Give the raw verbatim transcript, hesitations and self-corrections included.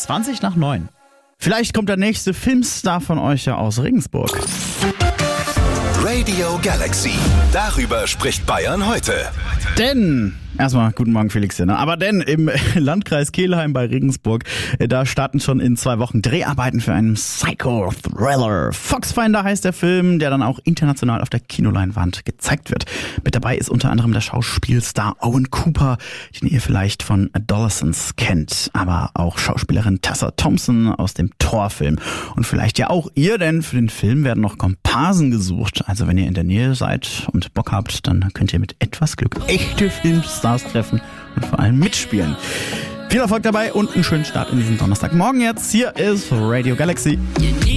zwanzig nach neun. Vielleicht kommt der nächste Filmstar von euch ja aus Regensburg. Radio Galaxy. Darüber spricht Bayern heute. Denn, erstmal guten Morgen Felix hier, ne? Aber denn im Landkreis Kelheim bei Regensburg, da starten schon in zwei Wochen Dreharbeiten für einen Psycho-Thriller. Foxfinder heißt der Film, der dann auch international auf der Kinoleinwand gezeigt wird. Mit dabei ist unter anderem der Schauspielstar Owen Cooper, den ihr vielleicht von Adolescence kennt, aber auch Schauspielerin Tessa Thompson aus dem Thor-Film. Und vielleicht ja auch ihr, denn für den Film werden noch Komparsen gesucht. Also wenn ihr in der Nähe seid und Bock habt, dann könnt ihr mit etwas Glück echte Filmstars treffen und vor allem mitspielen. Viel Erfolg dabei und einen schönen Start in diesen Donnerstagmorgen jetzt. Hier ist Radio Galaxy.